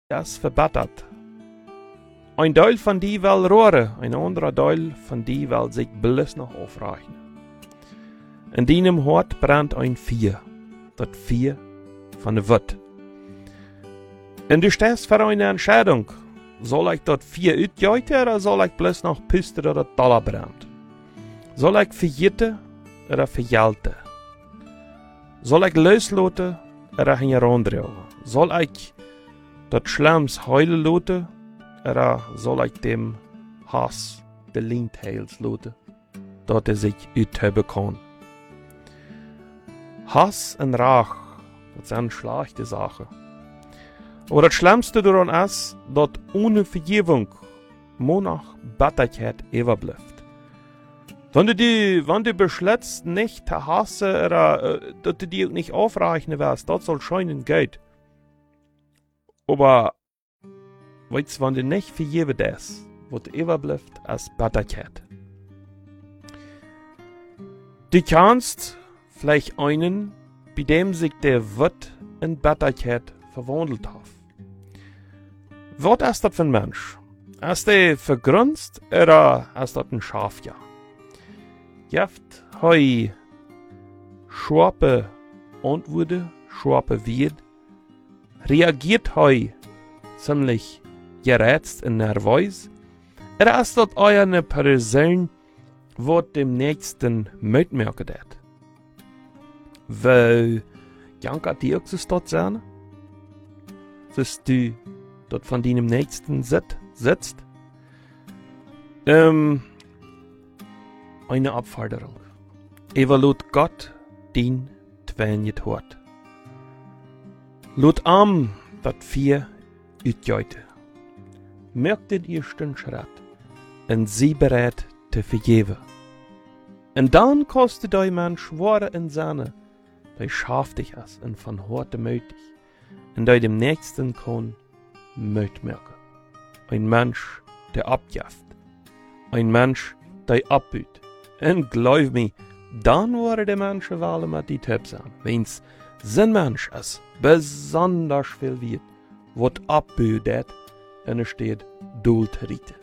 das verbattert. Ein Teil von die will roeren, ein anderer Teil von die will sich bloß noch aufreichen. In deinem Hort brennt ein Vier, das Vier von der Wut. Und du stehst vor einer Entscheidung. Soll ich dort 4 uitjuiten oder soll ich bloß noch pusten dat het Dollar brennt? Soll ich verjitten oder verjelten? Soll ich loslaten oder hin rondrehen? Soll ich dat Schlamms heulen laten oder soll ich dem Hass de Lindheils laten, dat sich uitheben kann? Hass und Rach, das sind schlechte Sachen. Aber das Schlimmste daran ist, dass ohne Vergebung monach Bitterkeit überbleibt. Wenn du beschließt, nicht zu hassen oder dass du dir nicht aufreichen wirst, das soll scheinen Geld. Aber weißt du, wenn du nicht vergeben das, was überbleibt, ist Bitterkeit. Du kannst vielleicht einen, bei dem sich der Wut in Bitterkeit verwandelt hat. Was ist das für ein Mensch? Ist der vergrunzt oder ist das ein Schafjahr? Jeft hei scharpe Antworten, scharpe Wied, reagiert hei ziemlich gereizt und nervös, oder ist das eine Person, was dem Nächsten mitmerken hat? Weil Janka dir dort sein? Dass du dort von deinem Nächsten sitzt? Eine Abforderung. Evaluat Gott din twenjet hort. Lut am dat 4 uitjuite. Merk den ersten Schritt und sie bereit zu vergeben. Und dann kostet dein Mensch Worte in Sahne, der schaftig ist und von Horte mötig, und der dem Nächsten kann mitmerken. Ein Mensch, der abjafft. Ein Mensch, der abbüht. Und glaub mir, dann waren die Menschen wohl mit die Tipps an. Wenn's sein Mensch ist, besonders viel wird, wird abbüht, und es steht Duld rieten.